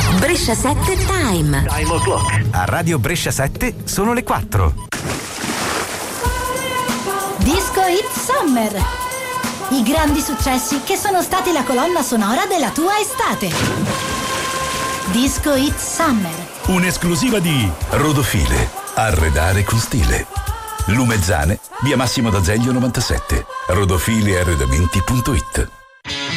Brescia 7 Time. Time o'clock. A Radio Brescia 7 sono le 4. Disco Hit Summer. I grandi successi che sono stati la colonna sonora della tua estate. Disco Hit Summer. Un'esclusiva di Rodofile. Arredare con stile. Lumezzane, via Massimo d'Azeglio 97. Rodofiliarredamenti.it.